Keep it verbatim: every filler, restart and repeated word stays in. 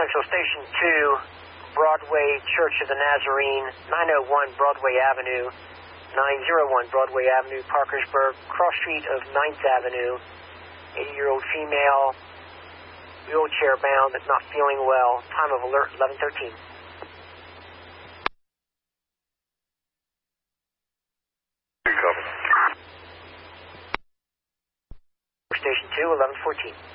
Central Station two, Broadway Church of the Nazarene, nine oh one Broadway Avenue, nine oh one Broadway Avenue, Parkersburg, cross street of ninth Avenue, eighty-year-old female, wheelchair bound, not feeling well. Time of alert eleven thirteen. Station two, eleven fourteen.